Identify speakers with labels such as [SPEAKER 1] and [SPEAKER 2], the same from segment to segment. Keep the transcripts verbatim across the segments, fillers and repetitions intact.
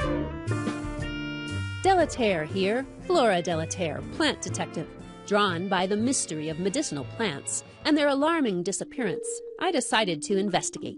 [SPEAKER 1] Delaterre here, Flora Delaterre, plant detective. Drawn by the mystery of medicinal plants and their alarming disappearance, I decided to investigate.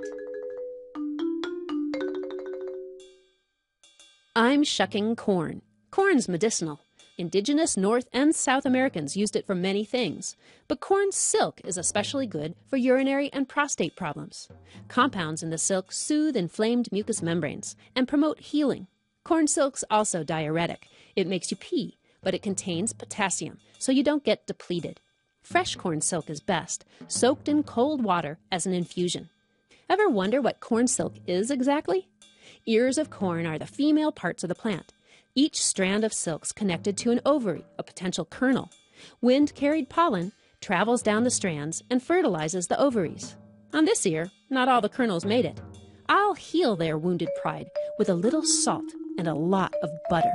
[SPEAKER 1] I'm shucking corn. Corn's medicinal. Indigenous North and South Americans used it for many things, but corn silk is especially good for urinary and prostate problems. Compounds in the silk soothe inflamed mucous membranes and promote healing. Corn silk's also diuretic. It makes you pee, but it contains potassium, so you don't get depleted. Fresh corn silk is best, soaked in cold water as an infusion. Ever wonder what corn silk is exactly? Ears of corn are the female parts of the plant. Each strand of silk's connected to an ovary, a potential kernel. Wind-carried pollen travels down the strands and fertilizes the ovaries. On this ear, not all the kernels made it. I'll heal their wounded pride with a little salt and a lot of butter.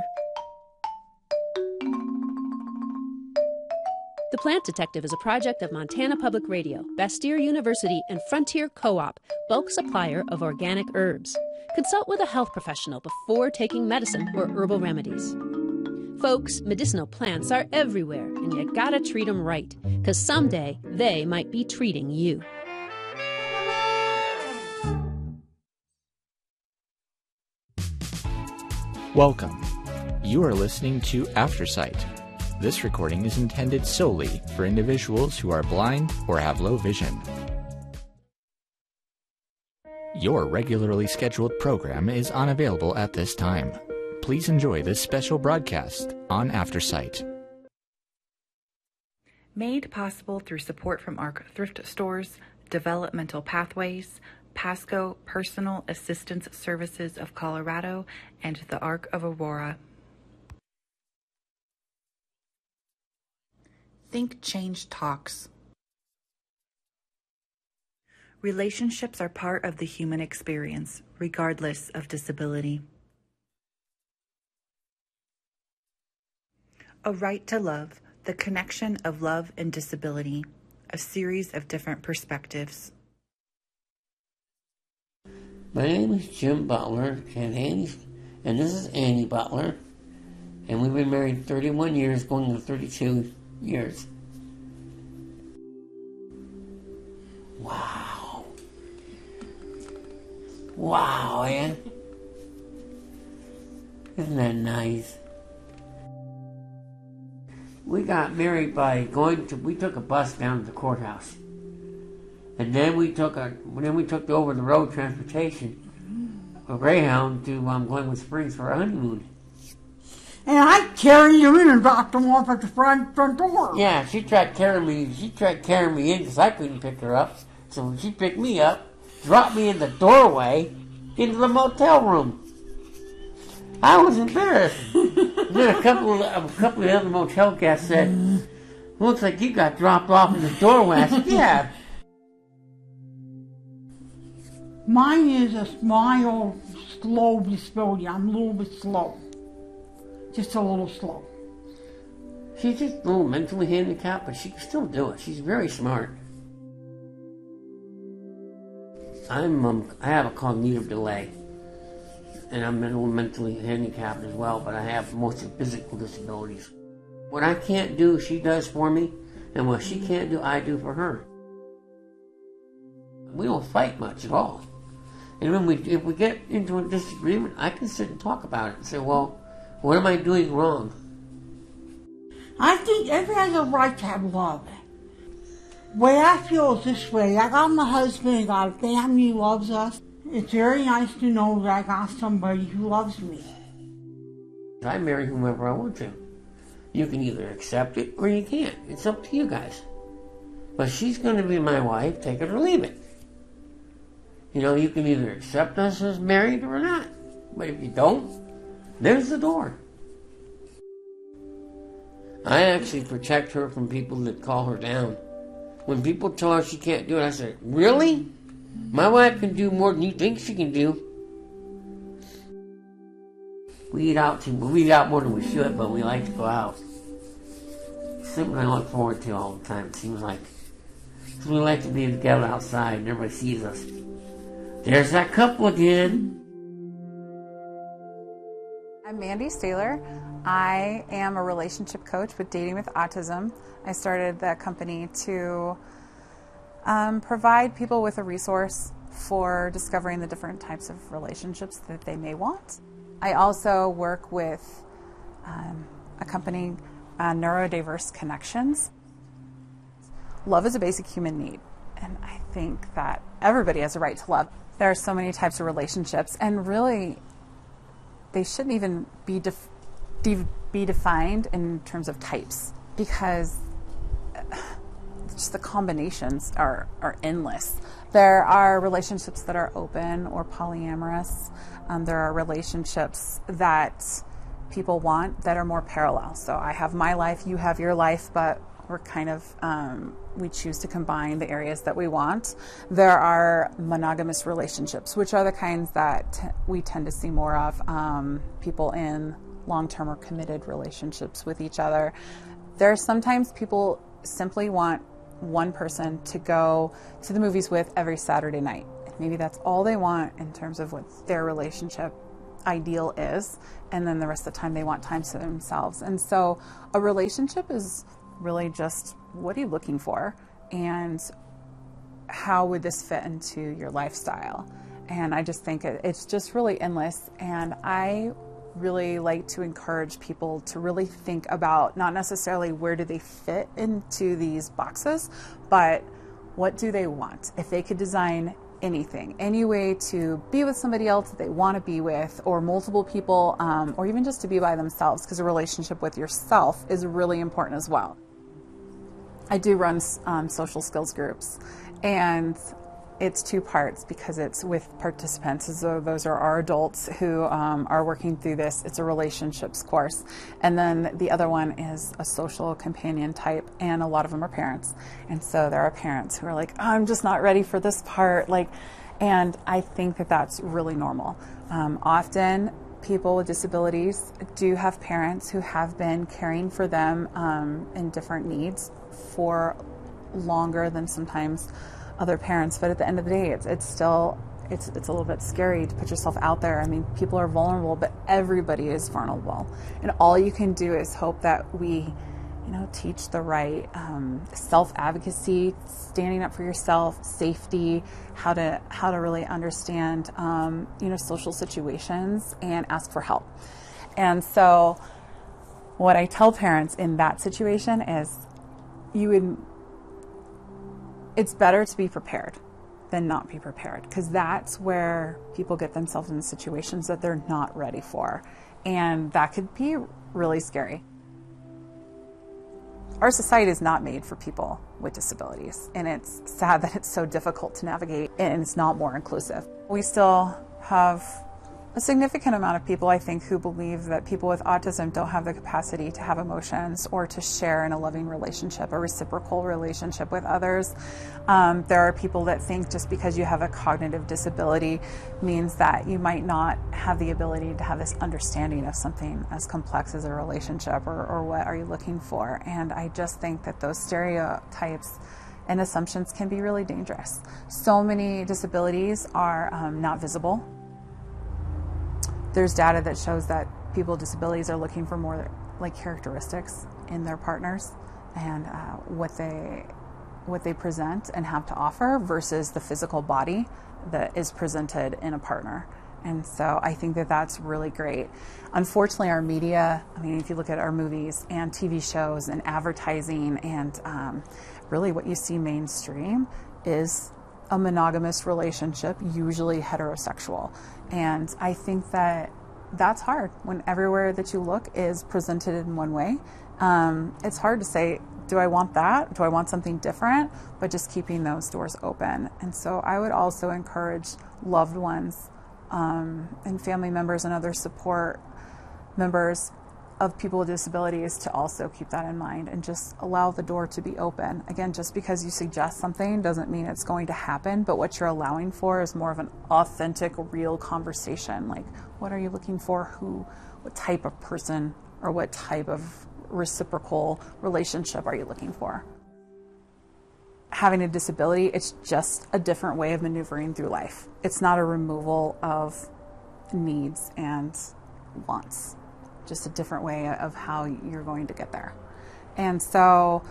[SPEAKER 1] The Plant Detective is a project of Montana Public Radio, Bastyr University, and Frontier Co-op, bulk supplier of organic herbs. Consult with a health professional before taking medicine or herbal remedies. Folks, medicinal plants are everywhere, and you gotta treat them right, because someday they might be treating you.
[SPEAKER 2] Welcome. You are listening to Aftersight. This recording is intended solely for individuals who are blind or have low vision. Your regularly scheduled program is unavailable at this time. Please enjoy this special broadcast on Aftersight.
[SPEAKER 3] Made possible through support from ARC Thrift Stores, Developmental Pathways, Pasco Personal Assistance Services of Colorado, and the Arc of Aurora. Think Change Talks. Relationships are part of the human experience, regardless of disability. A Right to Love, the connection of love and disability, a series of different perspectives.
[SPEAKER 4] My name is Jim Butler, and Annie, and this is Annie Butler, and we've been married thirty-one years, going on thirty-two years. Wow. Wow, Ann. Isn't that nice? We got married by going to, we took a bus down to the courthouse. And then we took a, then we took the over the road transportation, a Greyhound, to um, Glenwood Springs for our honeymoon.
[SPEAKER 5] And I carried you in and dropped them off at the front front door.
[SPEAKER 4] Yeah, she tried carrying me. She tried carrying me in because I couldn't pick her up. So she picked me up, dropped me in the doorway into the motel room. I was embarrassed. Then a couple of a couple of other motel guests said, "Looks like you got dropped off in the doorway." I said, "Yeah."
[SPEAKER 5] Mine is a mild, slow disability. I'm a little bit slow. Just a little slow.
[SPEAKER 4] She's just a little mentally handicapped, but she can still do it. She's very smart. I'm um, I have a cognitive delay, and I'm a little mentally handicapped as well, but I have most of physical disabilities. What I can't do, she does for me, and what she can't do, I do for her. We don't fight much at all. And when we, if we get into a disagreement, I can sit and talk about it and say, well, what am I doing wrong?
[SPEAKER 5] I think everyone has a right to have love. The way I feel is this way. I got my husband, I got a family who loves us. It's very nice to know that I got somebody who loves me.
[SPEAKER 4] I marry whomever I want to. You can either accept it or you can't. It's up to you guys. But she's going to be my wife, take it or leave it. You know, you can either accept us as married or not. But if you don't, there's the door. I actually protect her from people that call her down. When people tell her she can't do it, I say, really? My wife can do more than you think she can do. We eat out too, we eat out more than we should, but we like to go out. It's something I look forward to all the time, it seems like. So we like to be together outside and everybody sees us. There's that couple again.
[SPEAKER 6] I'm Mandy Staylor. I am a relationship coach with Dating with Autism. I started the company to um, provide people with a resource for discovering the different types of relationships that they may want. I also work with um, a company, uh, Neurodiverse Connections. Love is a basic human need, and I think that everybody has a right to love. There are so many types of relationships, and really, they shouldn't even be def- de- be defined in terms of types, because just the combinations are, are endless. There are relationships that are open or polyamorous. Um, there are relationships that people want that are more parallel. So I have my life, you have your life, but we're kind of, um, we choose to combine the areas that we want. There are monogamous relationships, which are the kinds that t- we tend to see more of, um, people in long-term or committed relationships with each other. There are sometimes people simply want one person to go to the movies with every Saturday night. Maybe that's all they want in terms of what their relationship ideal is, and then the rest of the time they want time to themselves. And so a relationship is really just, what are you looking for, and how would this fit into your lifestyle? And I just think it, it's just really endless. And I really like to encourage people to really think about not necessarily where do they fit into these boxes, but what do they want? If they could design anything, any way to be with somebody else that they want to be with, or multiple people, um, or even just to be by themselves, because a relationship with yourself is really important as well. I do run um, social skills groups, and it's two parts because it's with participants. So those are our adults who um, are working through this. It's a relationships course. And then the other one is a social companion type, and a lot of them are parents. And so there are parents who are like, oh, I'm just not ready for this part. Like, and I think that that's really normal. Um, often people with disabilities do have parents who have been caring for them um, in different needs for longer than sometimes other parents, but at the end of the day, it's it's still it's it's a little bit scary to put yourself out there. I mean, people are vulnerable, but everybody is vulnerable, and all you can do is hope that we, you know, teach the right um, self-advocacy, standing up for yourself, safety, how to how to really understand, um, you know, social situations and ask for help. And so, what I tell parents in that situation is, you would. It's better to be prepared than not be prepared, because that's where people get themselves in situations that they're not ready for. And that could be really scary. Our society is not made for people with disabilities, and it's sad that it's so difficult to navigate and it's not more inclusive. We still have a significant amount of people, I think, who believe that people with autism don't have the capacity to have emotions or to share in a loving relationship, a reciprocal relationship with others. Um, there are people that think just because you have a cognitive disability means that you might not have the ability to have this understanding of something as complex as a relationship, or, or what are you looking for. And I just think that those stereotypes and assumptions can be really dangerous. So many disabilities are um, not visible. There's data that shows that people with disabilities are looking for more like characteristics in their partners, and uh, what they what they present and have to offer versus the physical body that is presented in a partner. And so I think that that's really great. Unfortunately, our media, I mean, if you look at our movies and T V shows and advertising, and um, really what you see mainstream is a monogamous relationship, usually heterosexual. And I think that that's hard when everywhere that you look is presented in one way. Um, it's hard to say, do I want that? Do I want something different? But just keeping those doors open. And so I would also encourage loved ones um, and family members and other support members of people with disabilities to also keep that in mind and just allow the door to be open. Again, just because you suggest something doesn't mean it's going to happen, but what you're allowing for is more of an authentic, real conversation. Like, what are you looking for? Who, what type of person, or what type of reciprocal relationship are you looking for? Having a disability, it's just a different way of maneuvering through life. It's not a removal of needs and wants. just a different way of how you're going to get there. And so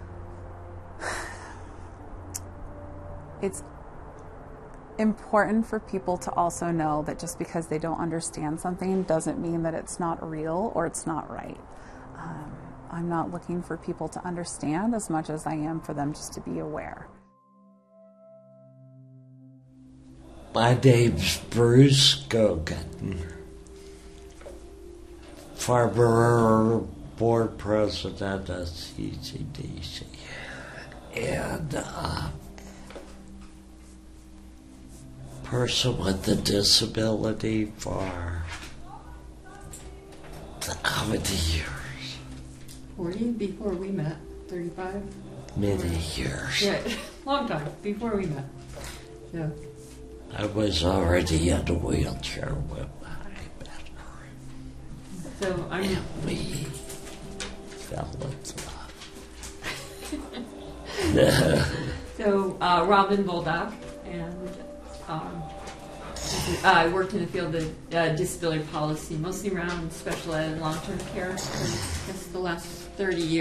[SPEAKER 6] it's important for people to also know that just because they don't understand something doesn't mean that it's not real or it's not right. Um, I'm not looking for people to understand as much as I am for them just to be aware.
[SPEAKER 7] My name's Bruce Gogan, former board president at C C D C, and uh, person with a disability for how many years?
[SPEAKER 8] forty before we met, thirty-five?
[SPEAKER 7] Many years.
[SPEAKER 8] Yeah, long time, before we met. Yeah.
[SPEAKER 7] I was already in a wheelchair when I met her.
[SPEAKER 8] So I'm...
[SPEAKER 7] And we fell in love.
[SPEAKER 8] So, uh, Robin Boldock, and um, I worked in the field of uh, disability policy, mostly around special ed and long-term care for I guess the last thirty years.